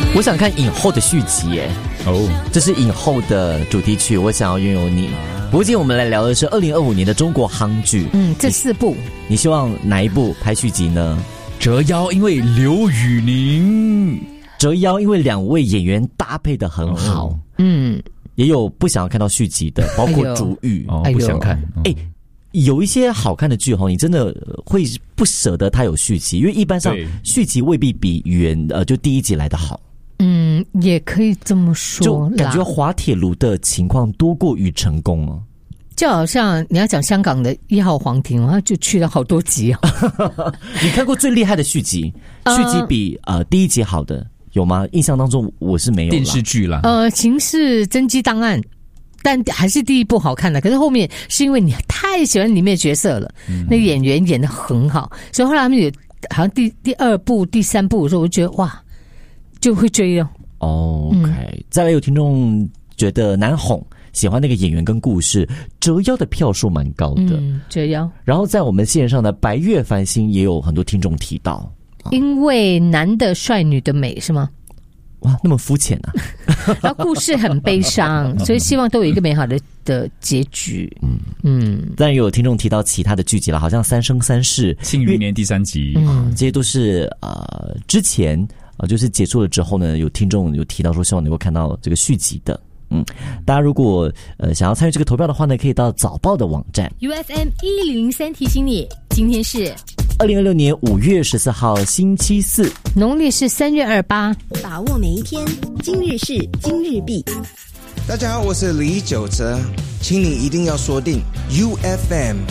我想看影后的续集耶。这是影后的主题曲，我想要拥有你。不过今天我们来聊的是2025年的中国夯剧。 这4部， 你希望哪一部拍续集呢？ 折腰，因为刘宇宁。 折腰，因为2位演员搭配得很好。也有不想要看到续集的，包括朱玉。 不想看。 有一些好看的剧你真的会不舍得它有续集，因为一般上续集未必比就第一集来得好。 也可以这么说， 就感觉滑铁卢的情况多过于成功哦。 就好像你要讲香港的1号皇庭，他就去了好多集你看过最厉害的续集？续集比第一集好的有吗？印象当中我是没有啦。 电视剧啦， 刑事侦缉档案，但还是第一部好看的。可是后面是因为你太喜欢里面的角色了，那个演员演得很好，所以后来他们有好像第2部、第3部的时候，我就觉得哇，就会追哦。 OK，再来有听众觉得难哄，喜欢那个演员跟故事，折腰的票数蛮高的。 折腰。然后在我们线上的白月繁星也有很多听众提到， 因为男的帅，女的美，是吗？ 哇，那么肤浅啊！ 然后故事很悲伤，所以希望都有一个美好的结局。 当然有听众提到其他的剧集了，好像《三生三世》《 庆余年》第3集， 这些都是之前就是结束了之后呢，有听众有提到说希望能够看到这个续集的。大家如果想要参与这个投票的话呢，可以到早报的网站。 UFM1003 提醒你，今天是 2026年5月14号星期四， 农历是3月28， 把握每一天，今日事今日毕。 大家好，我是李玖哲，请你一定要锁定 UFM